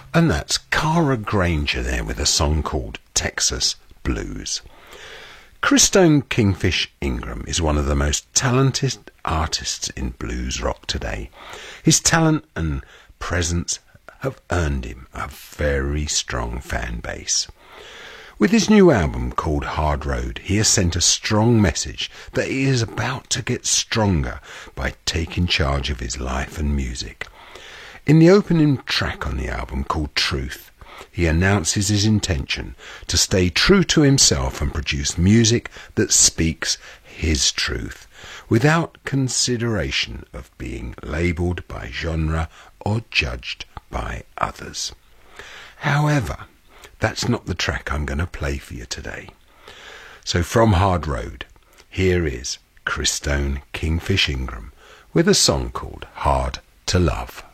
And that's Cara Granger there with a song called Texas Blues. Christone Kingfish Ingram is one of the most talented artists in blues rock today. His talent and presence have earned him a very strong fan base. With his new album called Hard Road, he has sent a strong message that he is about to get stronger by taking charge of his life and music. In the opening track on the album called Truth, he announces his intention to stay true to himself and produce music that speaks his truth, without consideration of being labelled by genre or judged by others. However, that's not the track I'm going to play for you today. So from Hard Road, here is Christone Kingfish Ingram with a song called Hard to Love.